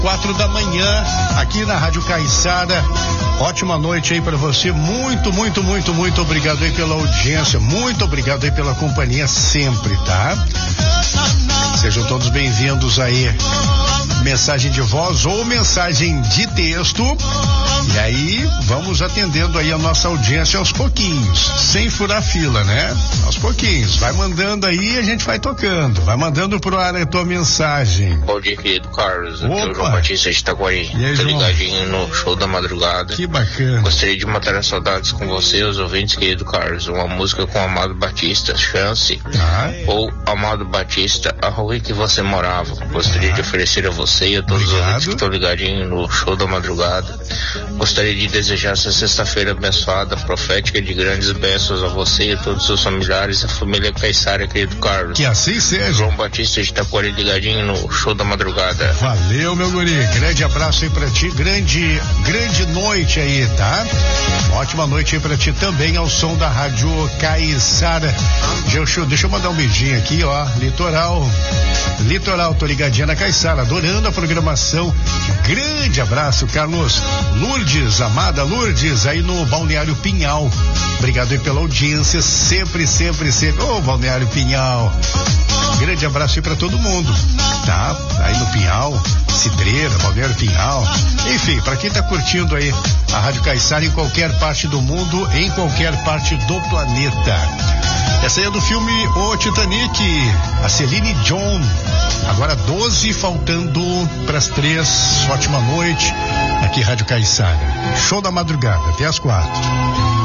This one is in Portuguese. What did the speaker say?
4 da manhã, aqui na Rádio Caiçara. Ótima noite aí para você. Muito, muito, muito, muito obrigado aí pela audiência. Muito obrigado aí pela companhia sempre, tá? Sejam todos bem-vindos aí. Mensagem de voz ou mensagem de texto. E aí, vamos atendendo aí a nossa audiência aos pouquinhos, sem furar fila, né? Aos pouquinhos. Vai mandando aí e a gente vai tocando. Vai mandando pro ar a tua mensagem. Bom dia, querido Carlos. Aqui é o João Batista de Itaguaí. Tô ligadinho no show da madrugada. Que bacana. Gostaria de matar as saudades com você, os ouvintes, querido Carlos. Uma música com Amado Batista, Chance. Ou Amado Batista, a rua em que você morava. Gostaria de oferecer a você e a todos os ouvintes que estão ligadinhos no show da madrugada. Gostaria de desejar essa sexta-feira abençoada, profética, de grandes bênçãos a você e a todos os seus familiares, a família Caiçara, querido Carlos. Que assim seja. João Batista de Itaquari ligadinho no show da madrugada. Valeu, meu guri. Grande abraço aí pra ti. Grande noite aí, tá? Ótima noite aí pra ti também, ao som da Rádio Caiçara. Deixa eu mandar um beijinho aqui, ó. Litoral, tô ligadinha na Caiçara, adorando a programação. Grande abraço, Carlos. Lourdes, amada Lourdes, aí no Balneário Pinhal. Obrigado aí pela audiência, sempre. Ô, Balneário Pinhal. Grande abraço aí pra todo mundo, tá? Aí no Pinhal, Cidreira, Balneário Pinhal. Enfim, pra quem tá curtindo aí a Rádio Caiçara em qualquer parte do mundo, em qualquer parte do planeta. Essa aí é do filme O Titanic, a Celine Dion. Agora 12, faltando pras 3. Ótima noite. Aqui Rádio Caiçara. Show da madrugada, até às 4.